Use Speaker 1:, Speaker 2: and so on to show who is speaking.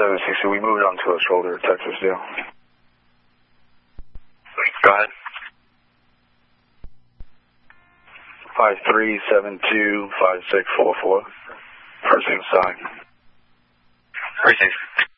Speaker 1: 760, we moved on to a shoulder, Texas deal.
Speaker 2: Go ahead.
Speaker 1: 53725644. First inside.
Speaker 2: Received.